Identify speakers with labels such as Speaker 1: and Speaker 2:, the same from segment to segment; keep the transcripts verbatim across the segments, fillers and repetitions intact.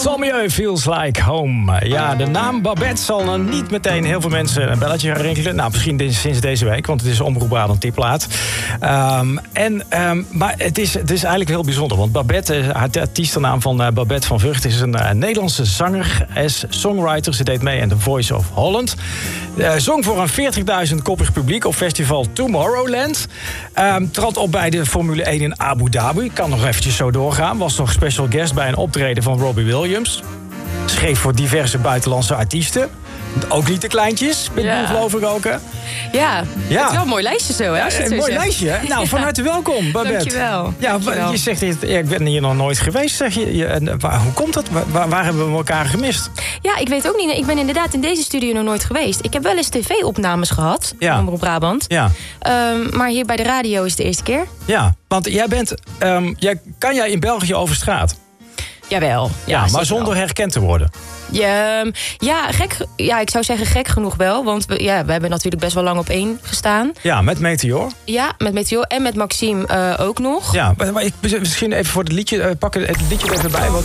Speaker 1: Sommieu feels like home. Ja, de naam Babette zal dan niet meteen heel veel mensen een belletje gaan rinkelen. Nou, misschien sinds deze week, want het is Omroep Brabant Tipplaat. Um, en, um, maar het is, het is eigenlijk heel bijzonder, want Babette, haar artiestennaam van uh, Babette van Vught, is een uh, Nederlandse zanger, is songwriter. Ze deed mee aan The Voice of Holland. Uh, zong voor een veertigduizend koppig publiek op festival Tomorrowland. Um, trad op bij de Formule één in Abu Dhabi. Kan nog eventjes zo doorgaan. Was nog special guest bij een optreden van Robbie Williams. Schreef voor diverse buitenlandse artiesten. Ook niet de kleintjes, met
Speaker 2: ja.
Speaker 1: geloof ik ook, hè?
Speaker 2: Ja, ja, het is wel een mooi lijstje zo, hè? Als je het
Speaker 1: een
Speaker 2: zo
Speaker 1: mooi
Speaker 2: zegt.
Speaker 1: lijstje, hè? Nou, van harte welkom, Babette.
Speaker 2: Dankjewel.
Speaker 1: Ja,
Speaker 2: Dankjewel.
Speaker 1: Je zegt, ja, ik ben hier nog nooit geweest, zeg je. je en, waar, hoe komt dat? Waar, waar hebben we elkaar gemist?
Speaker 2: Ja, ik weet ook niet. Ik ben inderdaad in deze studio nog nooit geweest. Ik heb wel eens tv-opnames gehad,
Speaker 1: ja.
Speaker 2: van Omroep Brabant.
Speaker 1: Ja.
Speaker 2: Um, maar hier bij de radio is het de eerste keer.
Speaker 1: Ja, want jij bent... Um, jij, kan jij in België over straat?
Speaker 2: Jawel.
Speaker 1: Ja, ja maar zonder wel. herkend te worden.
Speaker 2: Ja, ja, gek, ja, ik zou zeggen gek genoeg wel. Want we, ja, we hebben natuurlijk best wel lang op één gestaan.
Speaker 1: Ja, met Meteor.
Speaker 2: Ja, met Meteor en met Maxime uh, ook nog.
Speaker 1: Ja, maar, maar ik, misschien even voor het liedje... Uh, pak het liedje er even bij, want...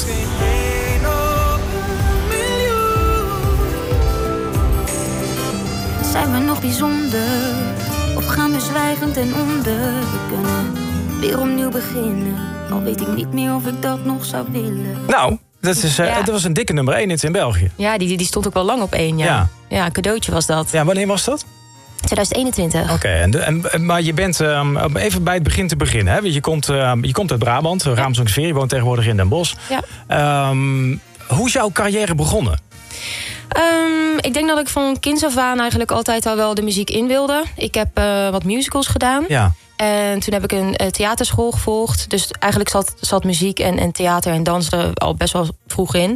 Speaker 3: Zijn we nog bijzonder? Of gaan we zwijgend ten onder? We kunnen weer opnieuw beginnen. Al weet ik niet meer of ik dat nog zou willen.
Speaker 1: Nou... Dat, is, uh,
Speaker 2: ja.
Speaker 1: dat was een dikke nummer één in België.
Speaker 2: Ja, die, die stond ook wel lang op één, ja. Ja, ja een cadeautje was dat.
Speaker 1: Ja, wanneer was dat?
Speaker 2: twintig eenentwintig.
Speaker 1: Oké, okay, en, en, maar je bent, um, even bij het begin te beginnen. Hè? Je, komt, um, je komt uit Brabant, ja. Raamsdonksveer, je woont tegenwoordig in Den Bosch. Ja. Um, hoe is jouw carrière begonnen?
Speaker 2: Um, ik denk dat ik van kinds af aan eigenlijk altijd al wel de muziek in wilde. Ik heb uh, wat musicals gedaan. Ja. En toen heb ik een uh, theaterschool gevolgd. Dus eigenlijk zat, zat muziek en, en theater en dans er al best wel vroeg in.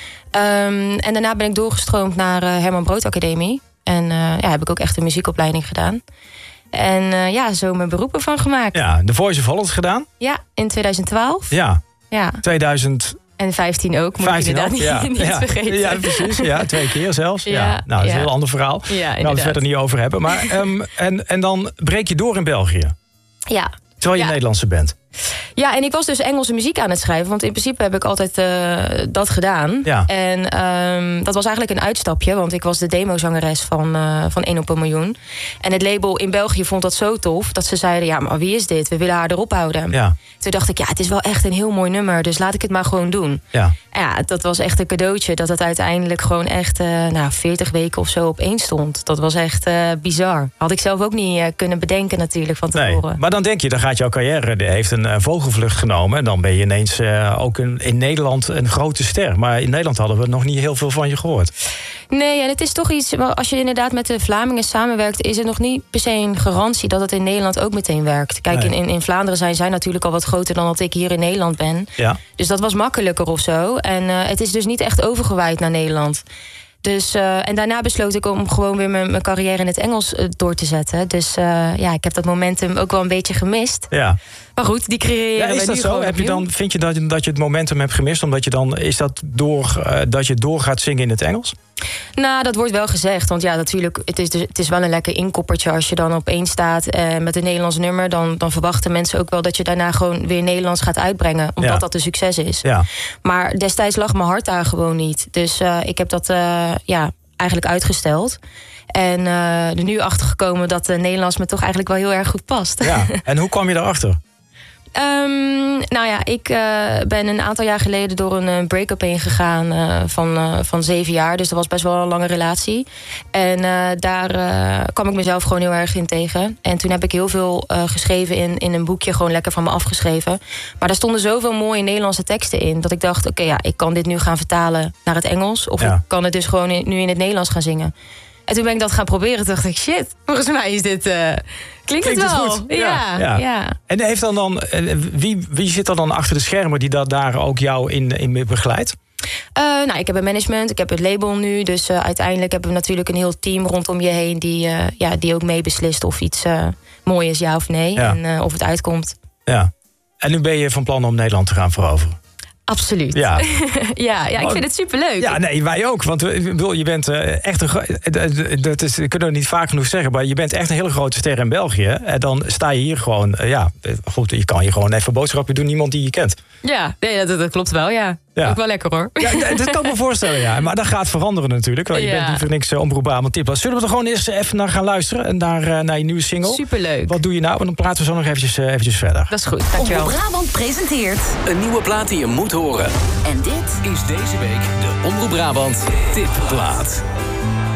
Speaker 2: Um, en daarna ben ik doorgestroomd naar uh, Herman Brood Academie. En uh, ja, heb ik ook echt een muziekopleiding gedaan. En uh, ja, zo mijn beroep ervan gemaakt.
Speaker 1: Ja, The Voice of Holland gedaan?
Speaker 2: Ja, in twintig twaalf.
Speaker 1: Ja,
Speaker 2: ja.
Speaker 1: tweeduizend...
Speaker 2: En vijftien ook, moet vijftien je inderdaad ook, niet, ja. niet ja. vergeten.
Speaker 1: Ja, precies. Ja, twee keer zelfs. Ja. Ja. Nou, dat is
Speaker 2: ja.
Speaker 1: een heel ander verhaal.
Speaker 2: Ja,
Speaker 1: Daar gaan we het verder niet over hebben. Maar, um, en, en dan breek je door in België.
Speaker 2: Ja.
Speaker 1: Terwijl je
Speaker 2: ja.
Speaker 1: Nederlandse bent.
Speaker 2: Ja, en ik was dus Engelse muziek aan het schrijven. Want in principe heb ik altijd uh, dat gedaan. Ja. En um, dat was eigenlijk een uitstapje. Want ik was de demozangeres van, uh, van één op een miljoen. En het label in België vond dat zo tof. Dat ze zeiden, ja, maar wie is dit? We willen haar erop houden. Ja. Toen dacht ik, ja, het is wel echt een heel mooi nummer. Dus laat ik het maar gewoon doen. Ja, ja dat was echt een cadeautje. Dat het uiteindelijk gewoon echt uh, nou, veertig weken of zo op één stond. Dat was echt uh, bizar. Had ik zelf ook niet uh, kunnen bedenken natuurlijk van tevoren.
Speaker 1: Nee, maar dan denk je, dan gaat jouw carrière... Die heeft een uh, vogelvlucht genomen. En dan ben je ineens uh, ook een, in Nederland een grote ster. Maar in Nederland hadden we nog niet heel veel van je gehoord.
Speaker 2: Nee, en het is toch iets... Als je inderdaad met de Vlamingen samenwerkt... is er nog niet per se een garantie dat het in Nederland ook meteen werkt. Kijk, nee. in, in Vlaanderen zijn zij natuurlijk al wat groter... dan dat ik hier in Nederland ben. Ja. Dus dat was makkelijker of zo. En uh, het is dus niet echt overgewaaid naar Nederland. Dus, uh, en daarna besloot ik om gewoon weer mijn, mijn carrière in het Engels uh, door te zetten. Dus uh, ja, ik heb dat momentum ook wel een beetje gemist. Ja. Maar goed, die creëren
Speaker 1: ja, is
Speaker 2: we
Speaker 1: dat
Speaker 2: nu
Speaker 1: zo?
Speaker 2: gewoon
Speaker 1: Heb je dan, vind je dat, je dat je het momentum hebt gemist? Omdat je dan, is dat door, uh, dat je door gaat zingen in het Engels?
Speaker 2: Nou, dat wordt wel gezegd. Want ja, natuurlijk, het is, dus, het is wel een lekker inkoppertje als je dan op één staat uh, met een Nederlands nummer. Dan, dan verwachten mensen ook wel dat je daarna gewoon weer Nederlands gaat uitbrengen. Omdat ja. dat een succes is. Ja. Maar destijds lag mijn hart daar gewoon niet. Dus uh, ik heb dat uh, ja, eigenlijk uitgesteld. En uh, er nu achter gekomen dat uh, Nederlands me toch eigenlijk wel heel erg goed past.
Speaker 1: Ja. En hoe kwam je daarachter?
Speaker 2: Um, nou ja, ik uh, ben een aantal jaar geleden door een uh, break-up heen gegaan uh, van, uh, van zeven jaar. Dus dat was best wel een lange relatie. En uh, daar uh, kwam ik mezelf gewoon heel erg in tegen. En toen heb ik heel veel uh, geschreven in, in een boekje, gewoon lekker van me afgeschreven. Maar daar stonden zoveel mooie Nederlandse teksten in, dat ik dacht, oké, okay, ja, ik kan dit nu gaan vertalen naar het Engels. Of ja. ik kan het dus gewoon in, nu in het Nederlands gaan zingen. En toen ben ik dat gaan proberen. Toen dacht ik, shit, volgens mij is dit... Uh, klinkt, klinkt het wel. Het goed. Ja, ja, ja. ja.
Speaker 1: En heeft dan dan, wie, wie zit er dan achter de schermen die dat daar ook jou in, in begeleidt?
Speaker 2: Uh, nou, ik heb een management, ik heb het label nu. Dus uh, uiteindelijk hebben we natuurlijk een heel team rondom je heen... die, uh, ja, die ook meebeslist of iets uh, mooi is, ja of nee. Ja. En uh, of het uitkomt.
Speaker 1: Ja. En nu ben je van plan om Nederland te gaan veroveren?
Speaker 2: Absoluut. Ja, ja, ja ik vind het superleuk.
Speaker 1: Ja, nee, wij ook. Want je bent echt een... Dat is, kunnen we niet vaak genoeg zeggen... maar je bent echt een hele grote ster in België. En dan sta je hier gewoon... Ja, goed, je kan hier gewoon even boodschappen doen. Niemand die je kent.
Speaker 2: Ja, nee, dat, dat klopt wel, ja.
Speaker 1: Ja.
Speaker 2: Ook wel lekker hoor.
Speaker 1: Ja, dat kan ik me voorstellen, ja. Maar dat gaat veranderen natuurlijk. Want je
Speaker 2: Ja.
Speaker 1: bent niet voor niks uh, Omroep Brabant Tipplaat. Zullen we er gewoon eerst even naar gaan luisteren? En naar, uh, naar je nieuwe single?
Speaker 2: Superleuk.
Speaker 1: Wat doe je nou? En dan praten we zo nog eventjes, uh, eventjes verder.
Speaker 2: Dat is goed, dankjewel.
Speaker 4: Omroep Brabant presenteert
Speaker 5: Een nieuwe plaat die je moet horen.
Speaker 4: En dit
Speaker 5: Is deze week de Omroep Brabant Tipplaat.